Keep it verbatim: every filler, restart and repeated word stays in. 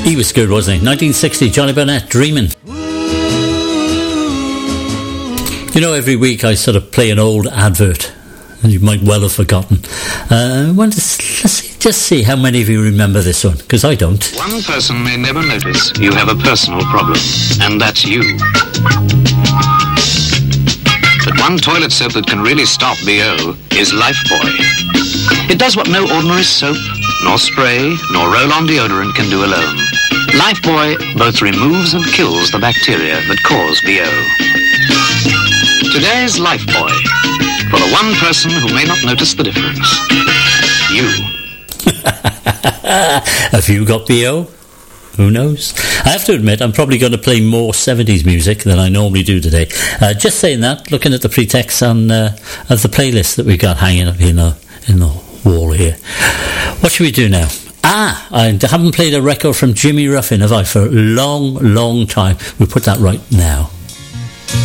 He was good, wasn't he? nineteen sixty, Johnny Burnett, Dreamin'. You know, every week I sort of play an old advert, and you might well have forgotten. Uh, I want to, let's see, just see how many of you remember this one, because I don't. One person may never notice you have a personal problem, and that's you. But one toilet soap that can really stop B O is Lifebuoy. It does what no ordinary soap, nor spray, nor roll-on deodorant can do alone. Lifebuoy both removes and kills the bacteria that cause B O. Today's Lifebuoy, for the one person who may not notice the difference. You. Have you got B O? Who knows? I have to admit, I'm probably going to play more seventies music than I normally do today. Uh, just saying that, looking at the pretext on uh, of the playlist that we've got hanging up in the, in the wall here. What should we do now? Ah, I haven't played a record from Jimmy Ruffin, have I, for a long, long time. We'll put that right now.